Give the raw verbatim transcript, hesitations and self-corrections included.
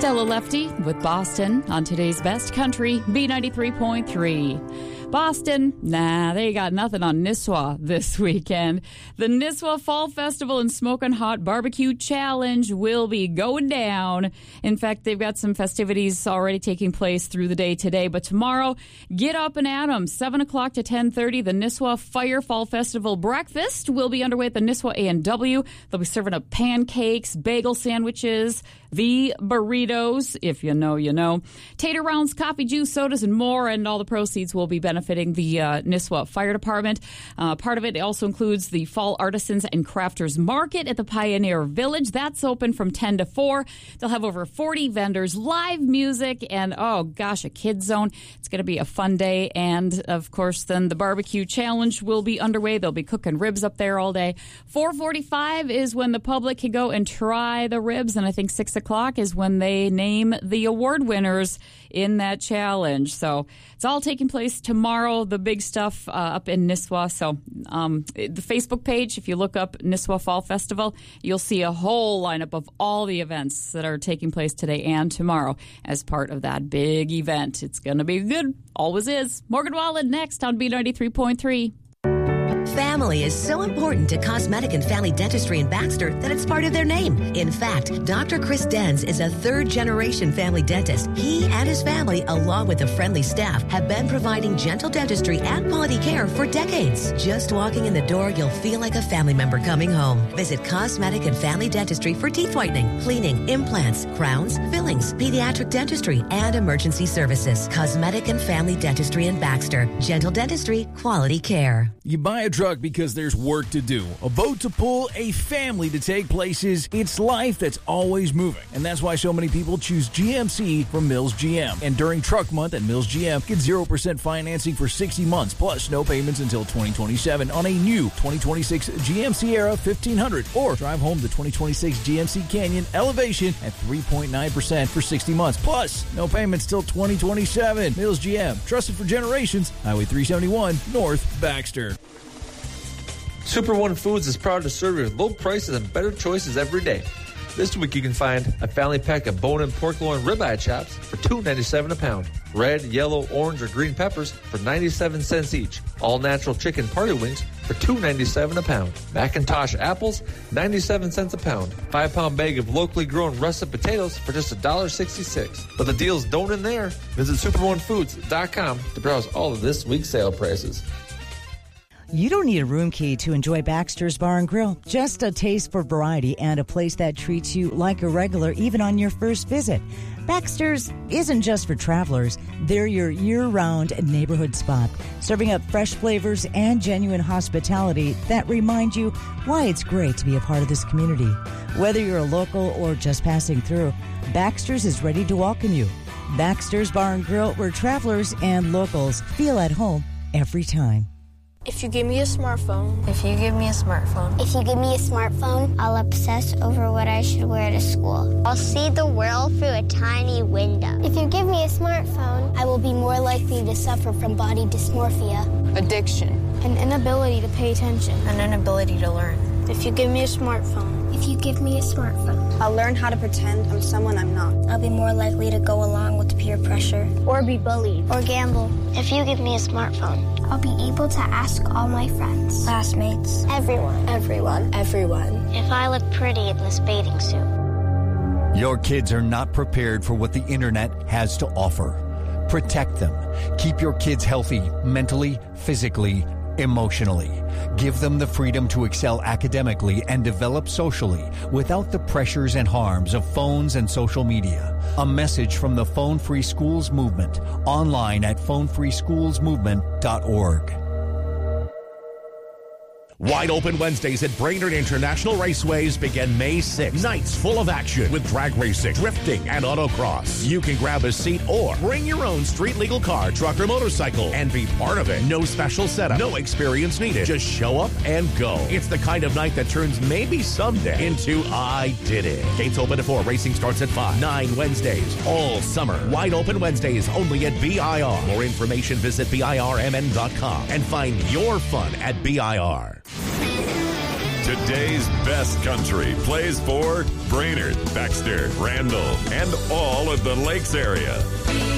Stella Lefty with Boston on today's Best Country, B ninety-three point three. Boston, nah, they got nothing on Nisswa this weekend. The Nisswa Fall Festival and Smokin' Hot Barbecue Challenge will be going down. In fact, they've got some festivities already taking place through the day today. But tomorrow, get up and at 'em. seven o'clock to ten thirty, the Nisswa Fire Fall Festival Breakfast will be underway at the Nisswa A and W. They'll be serving up pancakes, bagel sandwiches, the burritos, if you know, you know, tater rounds, coffee, juice, sodas, and more. And all the proceeds will be benefiting the uh, Nisswa Fire Department. Uh, part of it also includes the Fall Artisans and Crafters Market at the Pioneer Village. That's open from ten to four. They'll have over forty vendors, live music, and, oh, gosh, a kids zone. It's going to be a fun day. And, of course, then the barbecue challenge will be underway. They'll be cooking ribs up there all day. four forty-five is when the public can go and try the ribs, and I think six o'clock is when they name the award winners in that challenge. So it's all taking place tomorrow, the big stuff uh, up in Nisswa. So um, the Facebook page, if you look up Nisswa Fall Festival, you'll see a whole lineup of all the events that are taking place today and tomorrow as part of that big event. It's going to be good. Always is. Morgan Wallen next on B ninety-three point three. Family is so important to Cosmetic and Family Dentistry in Baxter that it's part of their name. In fact, Doctor Chris Denz is a third-generation family dentist. He and his family, along with a friendly staff, have been providing gentle dentistry and quality care for decades. Just walking in the door, you'll feel like a family member coming home. Visit Cosmetic and Family Dentistry for teeth whitening, cleaning, implants, crowns, fillings, pediatric dentistry, and emergency services. Cosmetic and Family Dentistry in Baxter. Gentle dentistry, quality care. You buy a truck because there's work to do, a boat to pull, a family to take places. It's life that's always moving. And that's why so many people choose G M C from Mills G M. And during Truck Month at Mills G M, get zero percent financing for sixty months, plus no payments until twenty twenty-seven on a new twenty twenty-six G M C Era fifteen hundred. Or drive home the twenty twenty-six G M C Canyon Elevation at three point nine percent for sixty months, plus no payments till twenty twenty-seven. Mills G M, trusted for generations. Highway three seventy-one, North Baxter. Super One Foods is proud to serve you with low prices and better choices every day. This week you can find a family pack of bone-in pork loin ribeye chops for two dollars and ninety-seven cents a pound. Red, yellow, orange, or green peppers for ninety-seven cents each. All-natural chicken party wings for two dollars and ninety-seven cents a pound. Macintosh apples, ninety-seven cents a pound. Five-pound bag of locally grown russet potatoes for just one dollar and sixty-six cents. But the deals don't end there. Visit super one foods dot com to browse all of this week's sale prices. You don't need a room key to enjoy Baxter's Bar and Grill. Just a taste for variety and a place that treats you like a regular even on your first visit. Baxter's isn't just for travelers. They're your year-round neighborhood spot, serving up fresh flavors and genuine hospitality that remind you why it's great to be a part of this community. Whether you're a local or just passing through, Baxter's is ready to welcome you. Baxter's Bar and Grill, where travelers and locals feel at home every time. If you give me a smartphone. If you give me a smartphone. If you give me a smartphone, I'll obsess over what I should wear to school. I'll see the world through a tiny window. If you give me a smartphone, I will be more likely to suffer from body dysmorphia, addiction, an inability to pay attention, an inability to learn. If you give me a smartphone. If you give me a smartphone, I'll learn how to pretend I'm someone I'm not. I'll be more likely to go along with peer pressure. Or be bullied. Or gamble. If you give me a smartphone, I'll be able to ask all my friends, classmates, everyone, everyone, everyone, if I look pretty in this bathing suit. Your kids are not prepared for what the internet has to offer. Protect them. Keep your kids healthy mentally, physically, emotionally. Give them the freedom to excel academically and develop socially without the pressures and harms of phones and social media. A message from the Phone Free Schools Movement, online at phone free schools movement dot org. Wide Open Wednesdays at Brainerd International Raceways begin May sixth. Nights full of action with drag racing, drifting, and autocross. You can grab a seat or bring your own street legal car, truck, or motorcycle and be part of it. No special setup, no experience needed. Just show up and go. It's the kind of night that turns maybe someday into I did it. Gates open at four. Racing starts at five. Nine Wednesdays all summer. Wide Open Wednesdays only at B I R. More information, visit B I R M N dot com and find your fun at B I R. Today's best country plays for Brainerd, Baxter, Randall, and all of the Lakes area.